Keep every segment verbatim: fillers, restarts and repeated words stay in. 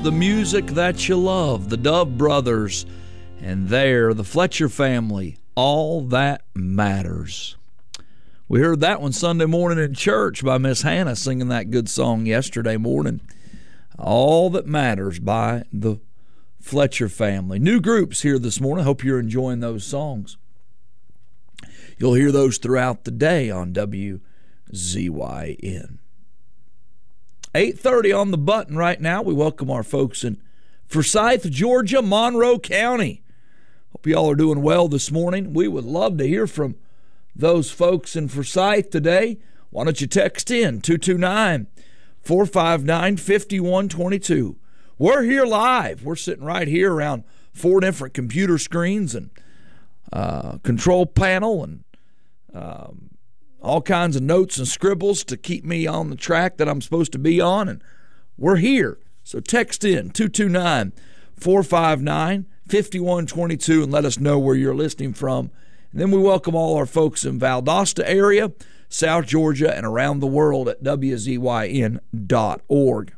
the music that you love, the Dove Brothers, and there, the Fletcher family, All That Matters. We heard that one Sunday morning in church by Miss Hannah singing that good song yesterday morning. All That Matters by the Fletcher family. New groups here this morning. Hope you're enjoying those songs. You'll hear those throughout the day on W Z Y N. eight thirty on the button right now. We welcome our folks in Forsyth, Georgia, Monroe County. Hope y'all are doing well this morning. We would love to hear from those folks in Forsyth today. Why don't you text in two two nine, four five nine, five one two two. We're here live. We're sitting right here around four different computer screens and uh, control panel and um, all kinds of notes and scribbles to keep me on the track that I'm supposed to be on. And we're here. So text in two two nine, four five nine, five one two two and let us know where you're listening from. And then we welcome all our folks in Valdosta area, South Georgia, and around the world at W Z Y N dot org.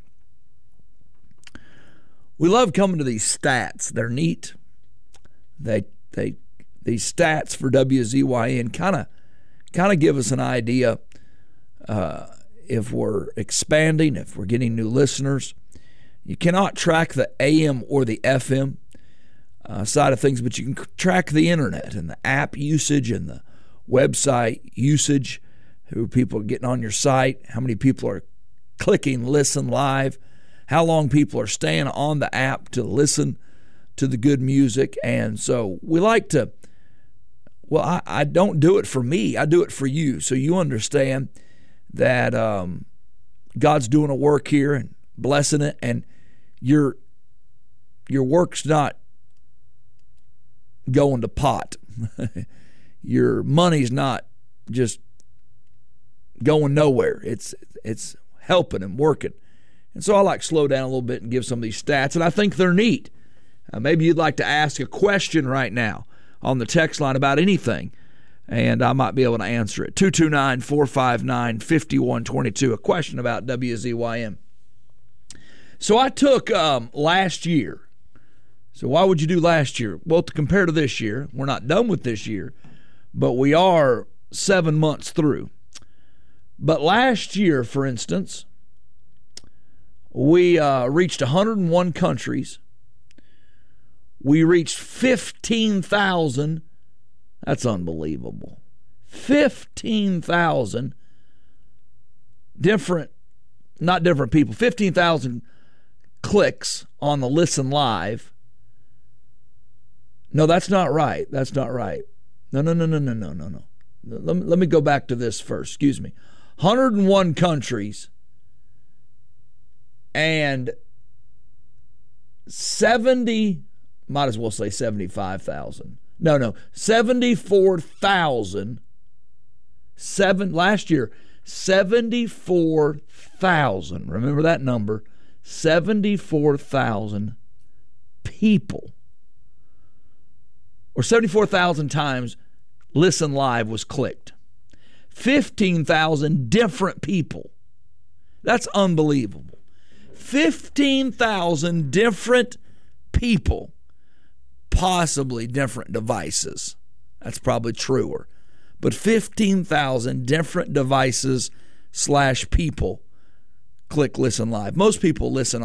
We love coming to these stats. They're neat. They they these stats for W Z Y N kind of kind of give us an idea uh, if we're expanding, if we're getting new listeners. You cannot track the A M or the F M uh, side of things, but you can track the internet and the app usage and the website usage, who people are getting on your site, how many people are clicking listen live, how long people are staying on the app to listen to the good music. And so we like to, well, I, I don't do it for me. I do it for you. So you understand that um, God's doing a work here and blessing it, and your your work's not going to pot. Your money's not just going nowhere. It's it's helping and working. And so I like to slow down a little bit and give some of these stats, and I think they're neat. Uh, maybe you'd like to ask a question right now on the text line about anything, and I might be able to answer it. two two nine, four five nine, five one two two, a question about W Z Y N. So I took um, last year. So why would you do last year? Well, to compare to this year, we're not done with this year, but we are seven months through. But last year, for instance, we uh, reached one hundred one countries. We reached fifteen thousand. That's unbelievable. fifteen thousand different, not different people, fifteen thousand clicks on the Listen Live. No, that's not right. That's not right. No, no, no, no, no, no, no, no. Let me, let me go back to this first. Excuse me. one hundred one countries and seventy, might as well say seventy-five thousand. No, no, seventy-four thousand. Seven, last year, seventy-four thousand. Remember that number. seventy-four thousand people, or seventy-four thousand times Listen Live was clicked. fifteen thousand different people. That's unbelievable. fifteen thousand different people, possibly different devices. That's probably truer. But fifteen thousand different devices slash people click Listen Live. Most people listen